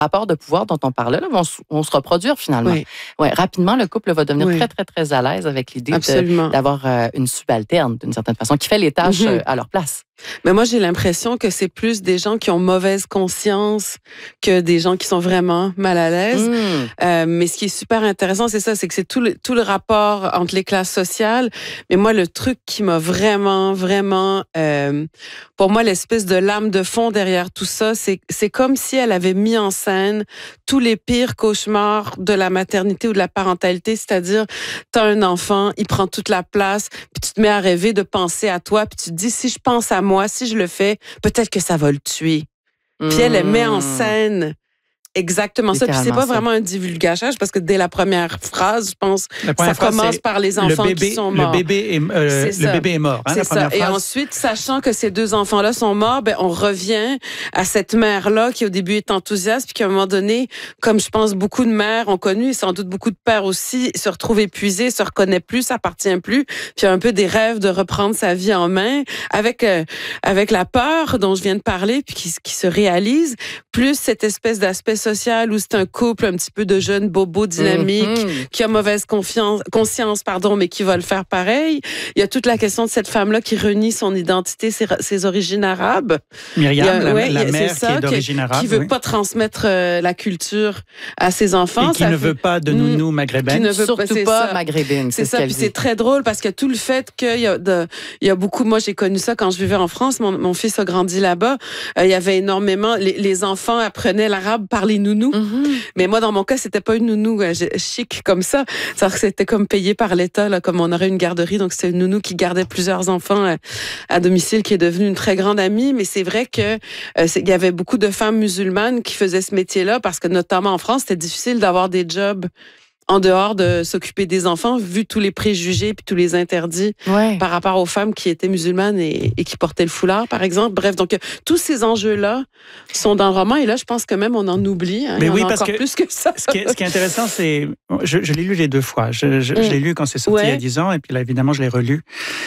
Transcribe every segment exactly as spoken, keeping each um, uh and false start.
rapports de pouvoir dont on parlait là, vont, vont se reproduire finalement. Oui. Ouais, rapidement, le couple va devenir oui. très, très, très à l'aise avec l'idée de, d'avoir euh, une subalterne, d'une certaine façon, qui fait les tâches mm-hmm. euh, à leur place. Mais moi, j'ai l'impression que c'est plus des gens qui ont mauvaise conscience que des gens qui sont vraiment mal à l'aise. Mm. Euh, mais ce qui est super intéressant, c'est ça, c'est que c'est tout le, tout le rapport entre les classes sociales. Mais moi, le truc qui m'a vraiment, vraiment... Euh, pour moi, l'espèce de lame de fond derrière tout ça, c'est, c'est comme si elle avait mis en scène tous les pires cauchemars de la maternité ou de la parentalité. C'est-à-dire, t'as un enfant, il prend toute la place, puis tu te mets à rêver de penser à toi, puis tu te dis, si je pense à moi, moi, si je le fais, peut-être que ça va le tuer. Mmh. Puis elle, elle met en scène exactement ça. Puis c'est pas ça. Vraiment un divulgachage parce que dès la première phrase, je pense, ça phrase, commence par les enfants bébé, qui sont morts. Le bébé est, euh, le bébé est mort. Hein, c'est ça. Et phrase. Ensuite, sachant que ces deux enfants-là sont morts, ben on revient à cette mère-là qui au début est enthousiaste, puis qu'à un moment donné, comme je pense beaucoup de mères ont connu, et sans doute beaucoup de pères aussi, se retrouvent épuisés, se reconnaît plus, s'appartient plus, puis a un peu des rêves de reprendre sa vie en main, avec euh, avec la peur dont je viens de parler, puis qui, qui se réalise, plus cette espèce d'aspect social où c'est un couple un petit peu de jeunes bobos dynamiques mm-hmm. qui a mauvaise confiance, conscience, pardon, mais qui va le faire pareil. Il y a toute la question de cette femme-là qui renie son identité, ses, ses origines arabes. Myriam, a, la, ouais, la mère ça, qui est d'origine qui, arabe. Qui veut oui. pas transmettre euh, la culture à ses enfants. Et qui ça ne fait... veut pas de nounou maghrébine. Qui ne veut Surtout c'est pas ça. maghrébine. C'est, c'est ça, puis c'est très drôle parce que tout le fait qu'il y a, de, il y a beaucoup... Moi, j'ai connu ça quand je vivais en France. Mon, mon fils a grandi là-bas. Euh, il y avait énormément... Les, les enfants apprenaient l'arabe par les nounous. Mm-hmm. Mais moi, dans mon cas, c'était pas une nounou euh, chic comme ça. C'est-à-dire que c'était comme payé par l'État, là, comme on aurait une garderie. Donc, c'était une nounou qui gardait plusieurs enfants euh, à domicile, qui est devenue une très grande amie. Mais c'est vrai que euh, il y avait beaucoup de femmes musulmanes qui faisaient ce métier-là parce que, notamment en France, c'était difficile d'avoir des jobs en dehors de s'occuper des enfants, vu tous les préjugés puis tous les interdits ouais. par rapport aux femmes qui étaient musulmanes et, et qui portaient le foulard, par exemple. Bref, donc tous ces enjeux-là sont dans le roman et là, je pense que même on en oublie. Hein, Mais il y oui, en a parce encore que plus que ça. Ce qui est, ce qui est intéressant, c'est... Je, je l'ai lu les deux fois. Je, je, mm. je l'ai lu quand c'est sorti ouais. il y a dix ans et puis là, évidemment, je l'ai relu.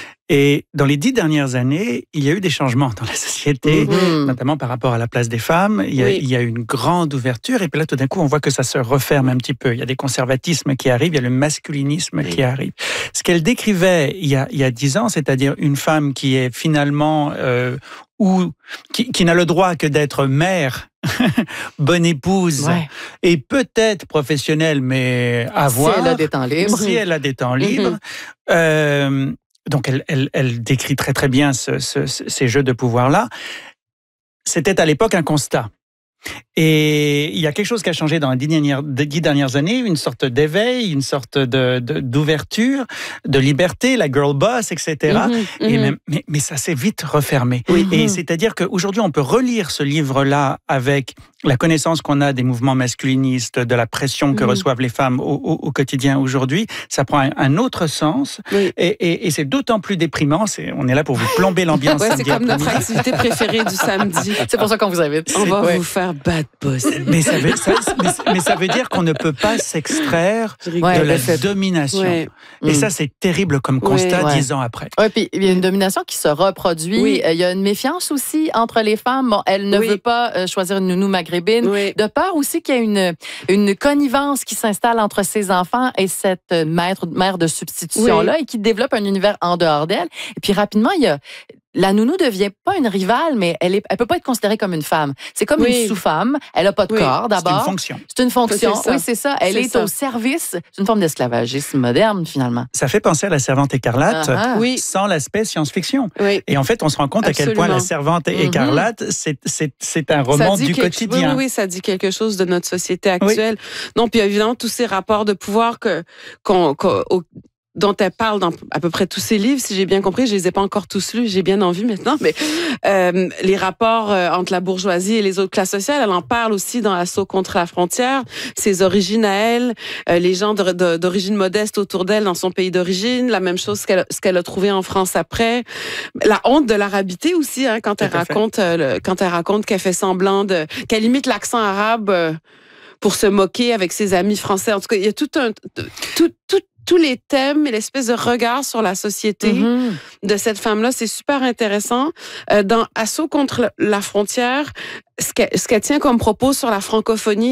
Et dans les dix dernières années, il y a eu des changements dans la société, mmh. notamment par rapport à la place des femmes. Il y, a, oui. il y a eu une grande ouverture. Et puis là, tout d'un coup, on voit que ça se referme un petit peu. Il y a des conservatismes qui arrivent, il y a le masculinisme oui. qui arrive. Ce qu'elle décrivait il y a, il y a dix ans, c'est-à-dire une femme qui est finalement... Euh, ou qui, qui n'a le droit que d'être mère, bonne épouse, ouais. et peut-être professionnelle, mais à voir. Si elle a des temps libres. Si elle a des temps libres. Mmh. Euh, Donc, elle, elle, elle décrit très, très bien ce, ce, ces jeux de pouvoir-là. C'était à l'époque un constat. Et il y a quelque chose qui a changé dans les dix dernières, dix dernières années, une sorte d'éveil, une sorte de, de, d'ouverture, de liberté, la girl boss, et cetera. Mm-hmm, et mm-hmm. même, mais, mais ça s'est vite refermé. Mm-hmm. Et c'est-à-dire qu'aujourd'hui, on peut relire ce livre-là avec la connaissance qu'on a des mouvements masculinistes, de la pression que mm-hmm. reçoivent les femmes au, au, au quotidien aujourd'hui. Ça prend un, un autre sens. Oui. Et, et, et c'est d'autant plus déprimant. C'est, on est là pour vous plomber l'ambiance. Ouais, c'est comme notre activité préférée du samedi. C'est pour ça qu'on vous invite. On va ouais. vous faire bad boss. Mais ça veut, ça, mais, mais ça veut dire qu'on ne peut pas s'extraire ouais, de la cette... domination. Ouais. Et mmh. ça, c'est terrible comme constat ouais. dix ans après. Oui, puis il y a une domination qui se reproduit. Oui. Il y a une méfiance aussi entre les femmes. Bon, elle ne oui. veut pas choisir une nounou maghrébine. Oui. De peur aussi qu'il y ait une, une connivence qui s'installe entre ses enfants et cette maître, mère de substitution-là oui. et qui développe un univers en dehors d'elle. Et puis rapidement, il y a... La nounou ne devient pas une rivale, mais elle est, elle peut pas être considérée comme une femme. C'est comme oui. une sous-femme. Elle a pas de oui. corps, d'abord. C'est une fonction. C'est une fonction. C'est oui, c'est ça. Elle c'est est ça. au service. C'est une forme d'esclavagisme moderne, finalement. Ça fait penser à La Servante écarlate, uh-huh. oui. sans l'aspect science-fiction. Oui. Et en fait, on se rend compte Absolument. à quel point La Servante mm-hmm. écarlate, c'est, c'est, c'est un roman du quelque, quotidien. Oui, oui, ça dit quelque chose de notre société actuelle. Oui. Non, puis évidemment, tous ces rapports de pouvoir que, qu'on, qu'on au, dont elle parle dans à peu près tous ses livres, si j'ai bien compris. Je les ai pas encore tous lus, j'ai bien envie maintenant, mais euh, les rapports euh, entre la bourgeoisie et les autres classes sociales, elle en parle aussi dans Assaut contre la frontière, ses origines à elle, euh, les gens de, de, d'origine modeste autour d'elle dans son pays d'origine, la même chose ce qu'elle, ce qu'elle a trouvé en France après. La honte de l'arabité aussi, hein, quand elle raconte, euh, le, quand elle raconte qu'elle fait semblant de, qu'elle imite l'accent arabe euh, pour se moquer avec ses amis français. En tout cas, il y a tout un, tout, tout tous les thèmes et l'espèce de regard sur la société mm-hmm. de cette femme-là, c'est super intéressant. Euh, dans Assaut contre la frontière, ce qu'elle, ce qu'elle tient comme propos sur la francophonie,